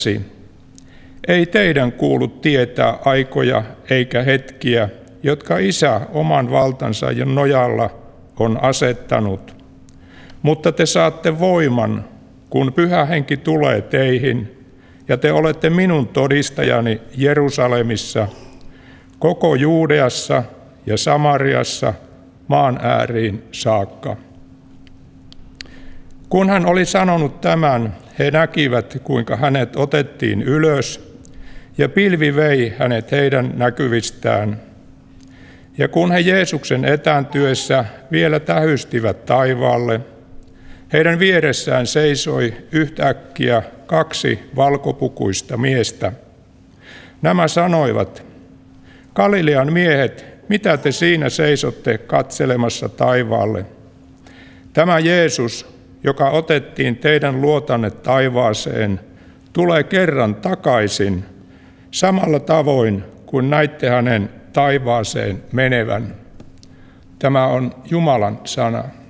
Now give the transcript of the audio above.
Ei teidän kuulu tietää aikoja eikä hetkiä, jotka Isä oman valtansa nojalla on asettanut. Mutta te saatte voiman, kun Pyhä Henki tulee teihin, ja te olette minun todistajani Jerusalemissa, koko Juudeassa ja Samariassa, maan ääriin saakka. Kun hän oli sanonut tämän, he näkivät, kuinka hänet otettiin ylös, ja pilvi vei hänet heidän näkyvistään. Ja kun he Jeesuksen etääntyessä vielä tähystivät taivaalle, heidän vieressään seisoi yhtäkkiä 2 valkopukuista miestä. Nämä sanoivat: Galilean miehet, mitä te siinä seisotte katselemassa taivaalle? Tämä Jeesus, joka otettiin teidän luotanne taivaaseen, tulee kerran takaisin samalla tavoin kuin näitte hänen taivaaseen menevän. Tämä on Jumalan sana.